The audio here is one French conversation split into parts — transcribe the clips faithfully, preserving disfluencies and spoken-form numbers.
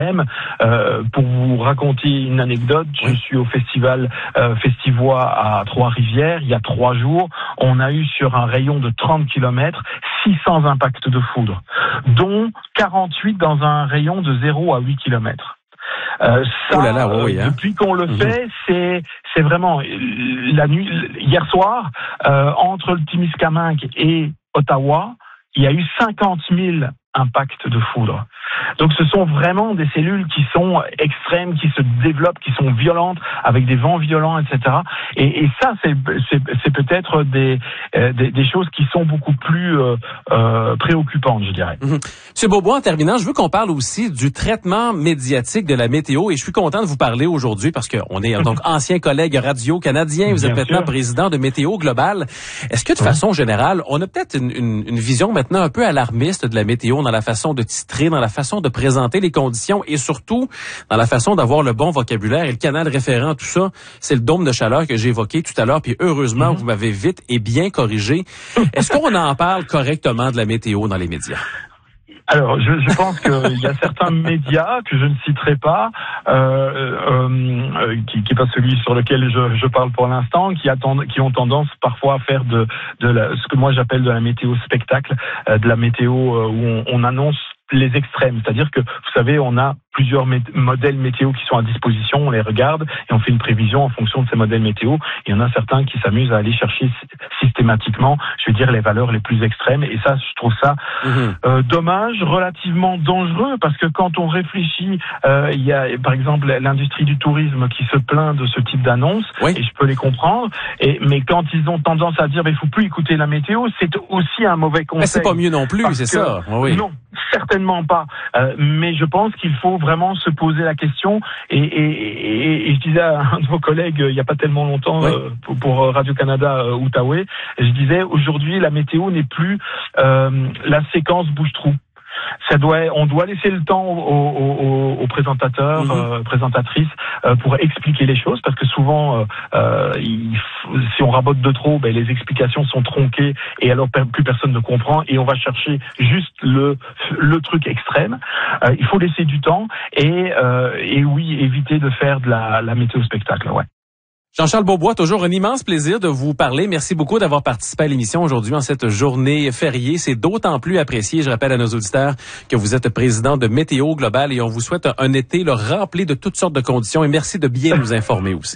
Euh, pour vous raconter une anecdote, je suis au festival euh, Festivois à Trois-Rivières. Il y a trois jours, on a eu sur un rayon de trente kilomètres six cents impacts de foudre, dont quarante-huit dans un rayon de zéro à huit kilomètres. Euh, ça, oh là là, oui, hein. Depuis qu'on le mmh. fait, c'est c'est vraiment la nuit. Hier soir, euh, entre le Témiscamingue et Ottawa, il y a eu cinquante mille impacts de foudre. Donc ce sont vraiment des cellules qui sont extrêmes, qui se développent, qui sont violentes, avec des vents violents, et cetera. Et, et ça, c'est, c'est, c'est peut-être des, euh, des, des choses qui sont beaucoup plus euh, euh, préoccupantes, je dirais. Mmh. Monsieur Beaubois, en terminant, je veux qu'on parle aussi du traitement médiatique de la météo. Et je suis content de vous parler aujourd'hui parce qu'on est donc ancien collègue radio-canadien. Vous Bien êtes maintenant sûr. président de Météo Global. Est-ce que de façon générale, on a peut-être une, une, une vision maintenant un peu alarmiste de la météo dans la façon de titrer, dans la façon de présenter les conditions et surtout dans la façon d'avoir le bon vocabulaire et le canal référent, tout ça, c'est le dôme de chaleur que j'ai évoqué tout à l'heure, puis heureusement, mm-hmm. vous m'avez vite et bien corrigé. Est-ce qu'on en parle correctement de la météo dans les médias? Alors, je, je pense qu'il y a certains médias que je ne citerai pas, euh, euh, qui n'est pas celui sur lequel je, je parle pour l'instant, qui, attendent, qui ont tendance parfois à faire de, de la, ce que moi j'appelle de la météo spectacle, euh, de la météo euh, où on, on annonce les extrêmes. C'est-à-dire que, vous savez, on a plusieurs mé- modèles météo qui sont à disposition, on les regarde et on fait une prévision en fonction de ces modèles météo. Il y en a certains qui s'amusent à aller chercher systématiquement, je veux dire, les valeurs les plus extrêmes. Et ça, je trouve ça mmh. euh, dommage, relativement dangereux, parce que quand on réfléchit, euh, il y a par exemple l'industrie du tourisme qui se plaint de ce type d'annonce, oui. et je peux les comprendre. Et, mais quand ils ont tendance à dire, il faut plus écouter la météo, c'est aussi un mauvais conseil. Mais c'est pas mieux non plus, c'est que, ça. Oui. Non, certainement pas. Euh, mais je pense qu'il faut vraiment se poser la question. Et, et, et, et je disais à un de vos collègues, il n'y a pas tellement longtemps, oui. euh, pour, pour Radio-Canada euh, Outaouais, je disais, aujourd'hui, la météo n'est plus euh, la séquence bouche-trou. Ça doit, on doit laisser le temps aux, aux, aux présentateurs, mmh. euh, présentatrices, euh, pour expliquer les choses, parce que souvent, euh, il, si on rabote de trop, ben, les explications sont tronquées et alors plus personne ne comprend et on va chercher juste le le truc extrême. Euh, il faut laisser du temps et euh, et oui, éviter de faire de la, la météo spectacle, ouais. Jean-Charles Beaubois, toujours un immense plaisir de vous parler. Merci beaucoup d'avoir participé à l'émission aujourd'hui en cette journée fériée. C'est d'autant plus apprécié. Je rappelle à nos auditeurs que vous êtes président de Météo Global et on vous souhaite un, un été là, rempli de toutes sortes de conditions et merci de bien nous informer aussi.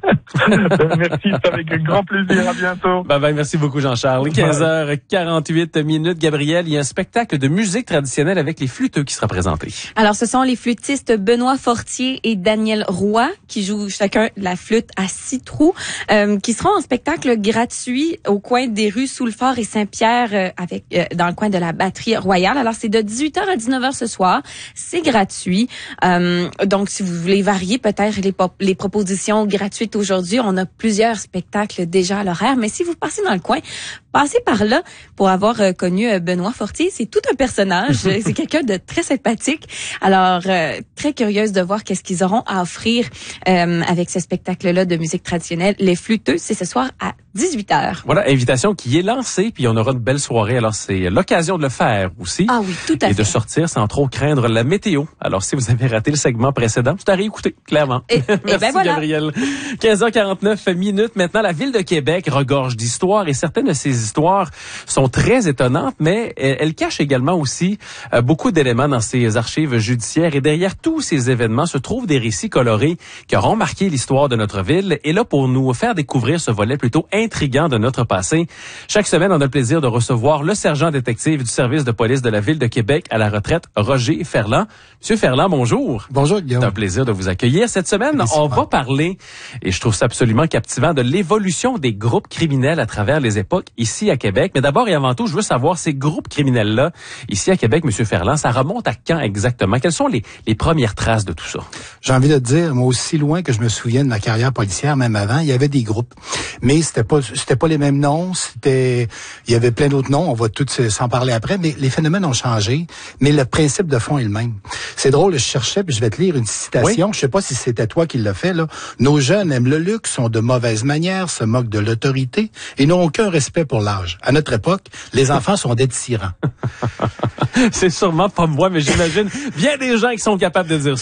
Merci, c'est avec grand plaisir. À bientôt. Bye bye, merci beaucoup Jean-Charles. quinze heures quarante-huit minutes. Gabriel, il y a un spectacle de musique traditionnelle avec les flûteux qui sera présenté. Alors, ce sont les flûtistes Benoît Fortier et Daniel Roy qui jouent chacun la flûte à six trous, euh, qui seront en spectacle gratuit au coin des rues Soulfort et Saint-Pierre, euh, avec euh, dans le coin de la Batterie Royale. Alors, c'est de dix-huit heures à dix-neuf heures ce soir. C'est gratuit. Euh, donc, si vous voulez varier peut-être les, pop- les propositions gratuites aujourd'hui, on a plusieurs spectacles déjà à l'horaire. Mais si vous passez dans le coin, passez par là pour avoir euh, connu euh, Benoît Fortier. C'est tout un personnage. C'est quelqu'un de très sympathique. Alors, euh, très curieuse de voir qu'est-ce qu'ils auront à offrir euh, avec ce spectacle-là de musique traditionnelle. Les flûteux, c'est ce soir à dix-huit heures. Voilà, invitation qui est lancée, puis on aura une belle soirée. Alors, c'est l'occasion de le faire aussi. Ah oui, tout à et fait. Et de sortir sans trop craindre la météo. Alors, si vous avez raté le segment précédent, c'est à réécouter, clairement. Et, Merci, et ben voilà. Gabriel. quinze heures quarante-neuf minutes. Maintenant, la Ville de Québec regorge d'histoires et certaines de ces histoires sont très étonnantes, mais elles cachent également aussi euh, beaucoup d'éléments dans ses archives judiciaires. Et derrière tous ces événements se trouvent des récits colorés qui auront marqué l'histoire de notre ville. Et là, pour nous faire découvrir ce volet plutôt intriguant de notre passé, chaque semaine, on a le plaisir de recevoir le sergent détective du service de police de la Ville de Québec à la retraite, Roger Ferland. Monsieur Ferland, bonjour. Bonjour, Guillaume. C'est un plaisir de vous accueillir. Cette semaine, Merci, on va parler, et je trouve ça absolument captivant, de l'évolution des groupes criminels à travers les époques ici à Québec. Mais d'abord et avant tout, je veux savoir, ces groupes criminels-là, ici à Québec, Monsieur Ferland, ça remonte à quand exactement? Quelles sont les, les premières traces de tout ça? J'ai envie de te dire, moi, aussi loin que je me souviens de ma carrière policière, même avant, il y avait des groupes. Mais c'était pas, c'était pas les mêmes noms, c'était, il y avait plein d'autres noms, on va tous s'en parler après, mais les phénomènes ont changé, mais le principe de fond est le même. C'est drôle, je cherchais, puis je vais te lire une citation, oui. Je sais pas si c'était toi qui l'as fait, là. Nos jeunes aiment le luxe, sont de mauvaises manières, se moquent de l'autorité et n'ont aucun respect pour l'âge. À notre époque, les enfants sont des tyrans. C'est sûrement pas moi, mais j'imagine bien des gens qui sont capables de dire ça.